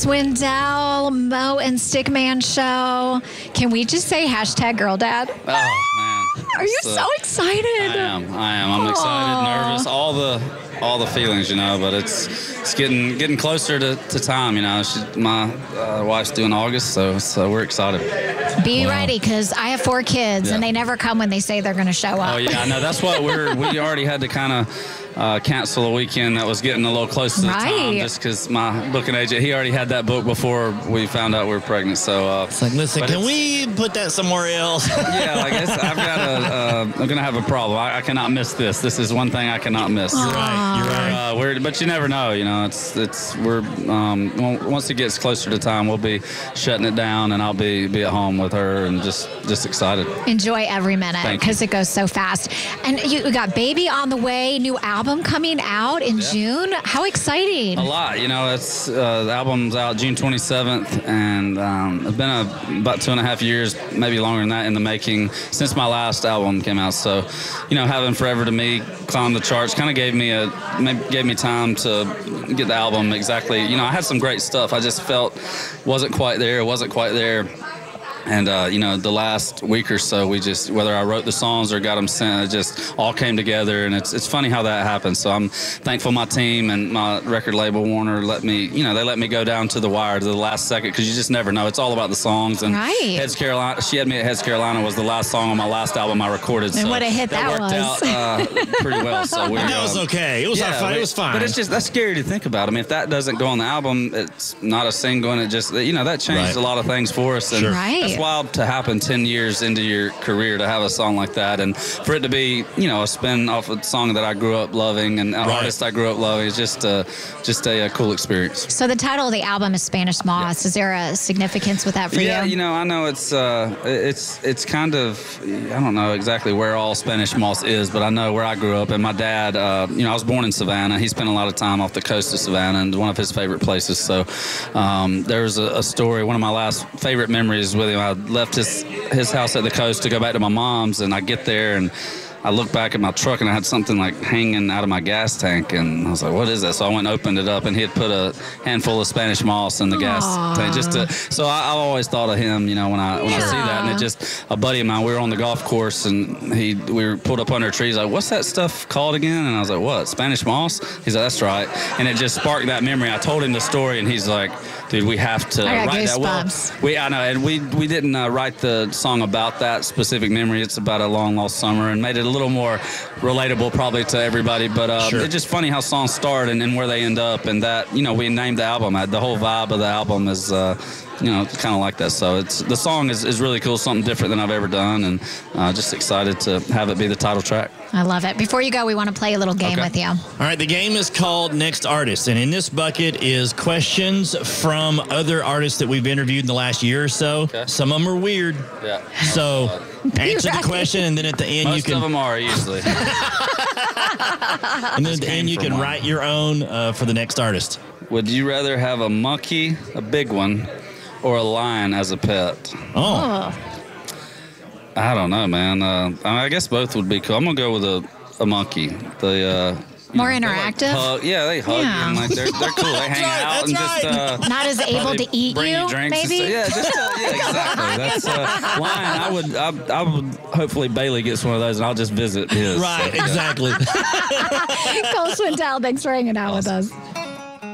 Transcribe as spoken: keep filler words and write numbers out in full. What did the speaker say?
Swindell, Mo, and Stickman show. Can we just say hashtag girl dad? Oh, man. Are you uh, so excited? I am. I am. I'm excited, nervous, all the all the feelings, you know, but it's it's getting getting closer to, to time, you know. She, my uh, wife's due in August, so, so we're excited. Be wow. ready, because I have four kids, yeah. and they never come when they say they're going to show up. Oh, yeah, I know. That's what we're, we already had to kind of uh, cancel a weekend that was getting a little close to the right. time, just because my booking agent, he already had that book before we found out we were pregnant. So uh, it's like, listen, can we put that somewhere else? Yeah, like it's, I've got a, uh, I'm going to have a problem. I, I cannot miss this. This is one thing I cannot miss. You're right. You're right. Uh, we're, but you never know, you know. It's it's we're um, once it gets closer to time, we'll be shutting it down, and I'll be be at home with her and just just excited. Enjoy every minute because it goes so fast. And you got Baby on the way, new album coming out in yeah. June. How exciting! A lot, you know. It's uh, the album's out June twenty-seventh, and um, it's been a, about two and a half years, maybe longer than that, in the making since my last album came out. So, you know, having Forever to Me climb the charts kind of gave me a gave me time to get the album exactly. You know, I had some great stuff. I just felt wasn't quite there. Wasn't quite there. And, uh, you know, the last week or so, we just, whether I wrote the songs or got them sent, it just all came together. And it's it's funny how that happens. So I'm thankful my team and my record label, Warner, let me, you know, they let me go down to the wire to the last second, because you just never know. It's all about the songs. And right. Heads Carolina, She Had Me at Heads Carolina was the last song on my last album I recorded. And so what a hit that, that worked was. out uh, pretty well. So we, that was um, okay. It was yeah, fine. We, it was fine. But it's just, that's scary to think about. I mean, if that doesn't go on the album, it's not a single, and it just, you know, that changed right. a lot of things for us. And sure. right. that's wild to happen ten years into your career, to have a song like that, and for it to be, you know, a spin off a song that I grew up loving and an right. artist I grew up loving. It's just a, just a, a cool experience. So the title of the album is Spanish Moss. Yeah. Is there a significance with that for yeah, you? Yeah, you know, I know it's uh, it's it's kind of, I don't know exactly where all Spanish Moss is, but I know where I grew up. And my dad, uh, you know, I was born in Savannah. He spent a lot of time off the coast of Savannah, and one of his favorite places. So um, there's a, a story. One of my last favorite memories with him. I left his his house at the coast to go back to my mom's, and I get there and I look back at my truck, and I had something like hanging out of my gas tank, and I was like, what is that? So I went and opened it up, and he had put a handful of Spanish moss in the Aww. gas tank. Just to, so I, I've always thought of him, you know, when I when yeah. I see that. And it just, a buddy of mine, we were on the golf course, and he we were pulled up under a tree. He's like, what's that stuff called again? And I was like, what, Spanish moss? He's like, that's right. And it just sparked that memory. I told him the story, and he's like, dude, we have to I got write that. Well, we, I know, and we we didn't uh, write the song about that specific memory. It's about a long lost summer, and made it a little more relatable probably to everybody. But uh, sure. it's just funny how songs start and, and where they end up, and that, you know, we named the album. The whole vibe of the album is, uh, you know, kind of like that. So it's the song is, is really cool, something different than I've ever done, and uh, just excited to have it be the title track. I love it. Before you go, we want to play a little game okay. with you. All right, the game is called Next Artist, and in this bucket is questions from other artists that we've interviewed in the last year or so. Okay. Some of them are weird. Yeah. So answer right. the question, and then at the end Most you can. of them are usually. And then at the end you can one. write your own uh, for the next artist. Would you rather have a monkey, a big one, or a lion as a pet? Oh. oh. I don't know, man. Uh, I guess both would be cool. I'm gonna go with a, a monkey. The uh, More know, interactive? Like hug, yeah, they hug Yeah. you, and like they're, they're cool. They hang right, out and that's just uh, Not as able to eat bring you, you drinks. And maybe? stuff. Yeah, just uh, yeah, exactly. That's uh, lion. I would, I, I would. Hopefully Bailey gets one of those, and I'll just visit his. Right, so, yeah. exactly. Cole Swindell, thanks for hanging out awesome. with us.